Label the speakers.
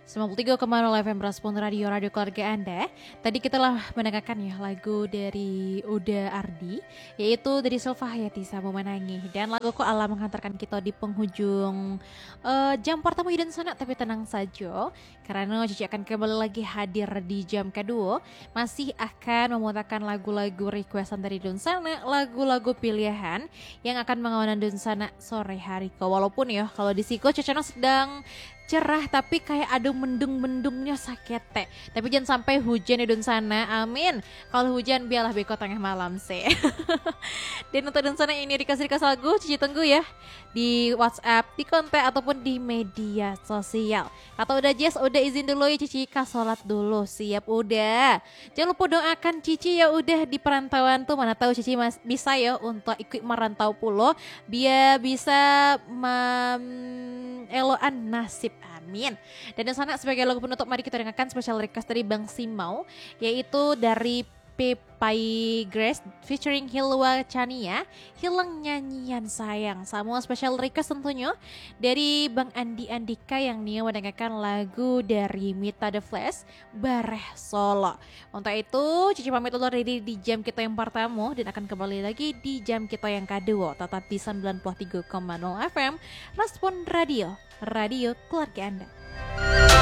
Speaker 1: 93,0 FM Respon Radio Keluarga Anda. Tadi kita telah mendengarkan ya lagu dari Uda Ardi, yaitu dari Silva Hayati Samu Menangi. Dan lagu Ko Allah menghantarkan kita di penghujung jam pertama dan sana. Tapi tenang saja, karena Cici akan kembali lagi hadir di jam kedua. Masih akan memutarkan lagu-lagu requestan dari Dunsana, lagu-lagu pilihan yang akan mengawanan Dunsana sore hari. Walaupun ya kalau di Siko Ceceno sedang cerah tapi kayak ada mendung-mendungnya sakete. Tapi jangan sampai hujan di sana, amin. Kalau hujan biarlah beko tengah malam sih. Dan untuk sana ini dikasih lagu, Cici tunggu ya di WhatsApp, di kontak ataupun di media sosial. Kata udah Jess, udah izin dulu ya Cici, sholat dulu, siap udah. Jangan lupa doakan Cici ya udah di perantauan tuh, mana tahu Cici bisa ya untuk ikut merantau pulau biar bisa eloan nasib, amin. Dan di sana sebagai lagu penutup mari kita dengarkan special request dari Bang Simau, yaitu dari Pepai Grace featuring Hilwa Chania, Hilang Nyanyian Sayang. Sama special request tentunya dari Bang Andi Andika yang nih mendengarkan lagu dari Mita The Flash, Bareh Solo. Untuk itu Cici pamit undur diri di jam kita yang pertama dan akan kembali lagi di jam kita yang kedua. Tetap di 93,0 FM Respon Radio Keluarga Anda.